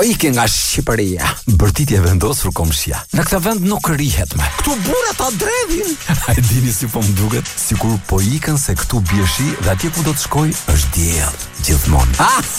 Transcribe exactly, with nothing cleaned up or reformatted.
Po ikin nga Shqipëria. Bërtitje e vendosur komshia. Në këtë vend nuk rihet më. Këtu burrat ta dredhin. A e dini si po më duket? Sikur po ikën se këtu bie shi dhe atje ku do të shkoj është diell gjithmonë. Ah!